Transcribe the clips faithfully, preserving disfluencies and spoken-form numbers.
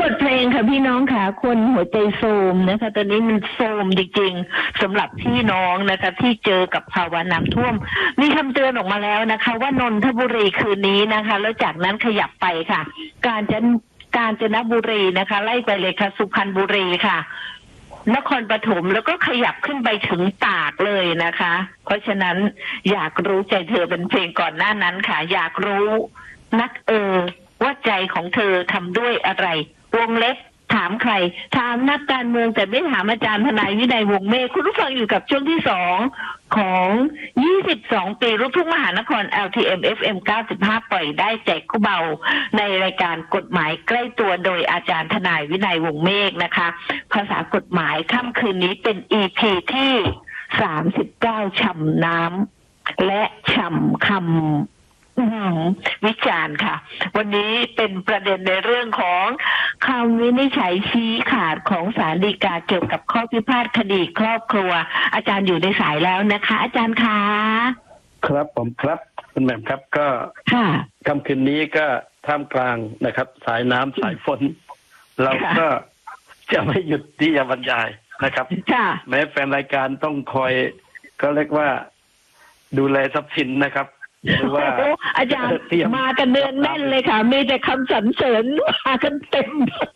ทเพลงค่ะพี่น้องค่ะคนหัวใจโทรมนะคะตอนนี้มันโทรมจริงๆสำหรับพี่น้องนะคะที่เจอกับภาวะน้ำท่วมมีคำเตือนออกมาแล้วนะคะว่านนทบุรีคืนนี้นะคะแล้วจากนั้นขยับไปค่ะกาญจนกาญจนบุรีนะคะไล่ไปเลยค่ะสุพรรณบุรีค่ะนครปฐมแล้วก็ขยับขึ้นไปถึงตากเลยนะคะเพราะฉะนั้นอยากรู้ใจเธอเป็นเพลงก่อนหน้านั้นค่ะอยากรู้นักเออว่าใจของเธอทำด้วยอะไรวงเล็บถามใครถามนักการเมืองแต่ไม่ถามอาจารย์ทนายวินัยวงศ์เมฆคุณผู้ฟังอยู่กับช่วงที่สองของยี่สิบสองปีลูกทุ่งมหานคร แอล ที เอ็ม เอฟ เอ็ม เก้าสิบห้าปล่อยได้แจกคู่เบาในรายการกฎหมายใกล้ตัวโดยอาจารย์ทนายวินัยวงศ์เมฆนะคะภาษากฎหมายค่ำคืนนี้เป็น อี พี ที่สามสิบเก้าฉ่ำน้ำและฉ่ำคำวิจารณ์ค่ะวันนี้เป็นประเด็นในเรื่องของคำวินิจฉัยชี้ขาดของศาลฎีกาเกี่ยวกับข้อพิพาทคดีครอบครัวอาจารย์อยู่ในสายแล้วนะคะอาจารย์คะครับผมครับคุณแหม่มครับก็ค่ำคืนนี้ก็ท่ามกลางนะครับสายน้ำสายฝนเราก็จะไม่หยุดที่จะบรรยายนะครับแม้แฟนรายการต้องคอยก็เรียกว่าดูแลทรัพย์สินนะครับหรือว่าอาจารย์มากันเดือนแน่นเลยค่ะมีแต่คำสรรเสริญมากันเต็ม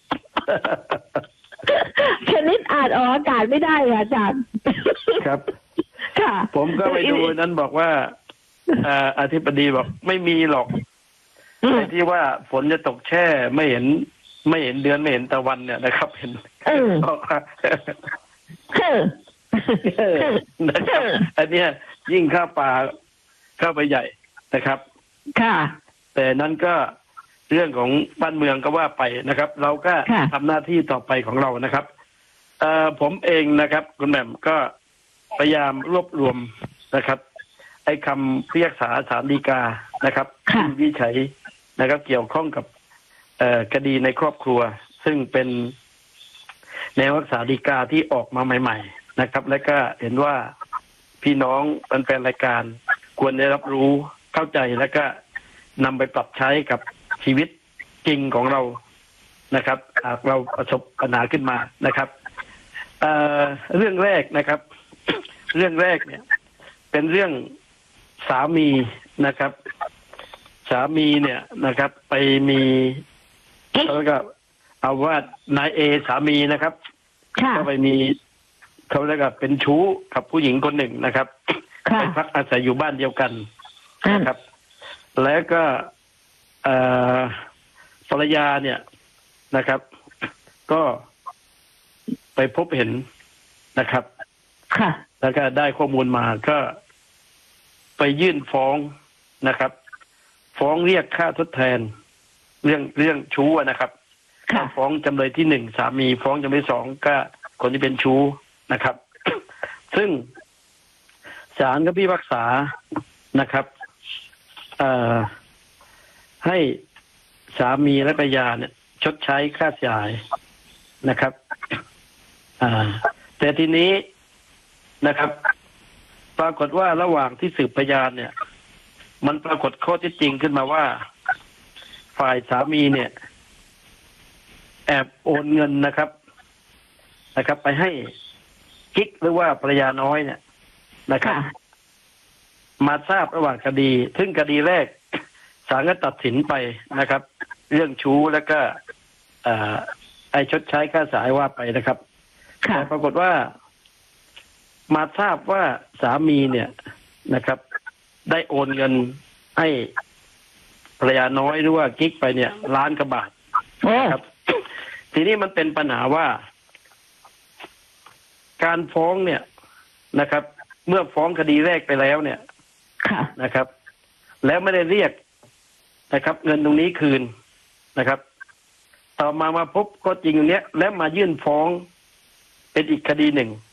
ชนิดอาจออกอากาศไม่ได้อาจารย์ครับค่ะผมก็ไปดูนั้นบอกว่าอธิบดีบอกไม่มีหรอกไอ้ที่ว่าฝนจะตกแช่ไม่เห็นไม่เห็นเดือนไม่เห็นตะวันเนี่ยนะครับเห็นนะครับอันนี้ยิ่งข้าป่าเข้าไปใหญ่นะครับค่ะแต่นั้นก็เรื่องของบ้านเมืองก็ว่าไปนะครับเราก็ทำหน้าที่ต่อไปของเรานะครับเอ่อผมเองนะครับคุณแหม่มก็พยายามรวบรวมนะครับไอ้คำพิพากษาศาลฎีกานะครับที่วิจัยนะครับเกี่ยวข้องกับเอ่อคดีในครอบครัวซึ่งเป็นแนวพิพากษาฎีกาที่ออกมาใหม่ๆนะครับและก็เห็นว่าพี่น้องแฟนรายการควรได้รับรู้เข้าใจแล้วก็นำไปปรับใช้กับชีวิตจริงของเรานะครับหากเราประสบปัญหาขึ้นมานะครับเอ่อเรื่องแรกนะครับ เรื่องแรกเนี่ยเป็นเรื่องสามีนะครับ สามีเนี่ยนะครับไปมีแล้วก็เอาว่านายเอสามีนะครับก็ไปมีเขาเรียกว่าเป็นชู้กับผู้หญิงคนหนึ่งนะครับไปพักอาศัยอยู่บ้านเดียวกันนะครับแล้วก็ภรรยาเนี่ยนะครับก็ไปพบเห็นนะครับแล้วก็ได้ข้อมูลมาก็ไปยื่นฟ้องนะครับฟ้องเรียกค่าทดแทนเรื่องเรื่องชู้นะครับฟ้องจำเลยที่หนึ่งสามีฟ้องจำเลยสองก็คนที่เป็นชู้นะครับซึ่งศาลก็พิพากษานะครับให้สามีและภรรยาเนี่ยชดใช้ค่าเสียหายนะครับแต่ทีนี้นะครับปรากฏว่าระหว่างที่สืบพยานเนี่ยมันปรากฏข้อเท็จจริงขึ้นมาว่าฝ่ายสามีเนี่ยแอบโอนเงินนะครับนะครับไปให้กิ๊กหรือว่าภรรยาน้อยเนี่ยนะครับมาทราบระหว่างคดีซึ่งคดีแรกศาลก็ตัดสินไปนะครับ เรื่องชู้แล้วก็ไอ้ชดใช้ค่าเสียหายว่าไปนะครับแต่ปรากฏว่ามาทราบว่าสามีเนี่ยนะครับได้โอนเงินให้ภรรยาน้อยหรือว่ากิ๊กไปเนี่ยล้านกว่าบาทนะครับ ทีนี้มันเป็นปัญหาว่าการฟ้องเนี่ยนะครับเมื่อฟ้องคดีแรกไปแล้วเนี่ยนะครับแล้วไม่ได้เรียกนะครับเงินตรงนี้คืนนะครับต่อมามาพบก็จริงอย่างเนี้ยแล้วมายื่นฟ้องเป็นอีกคดีหนึ่ง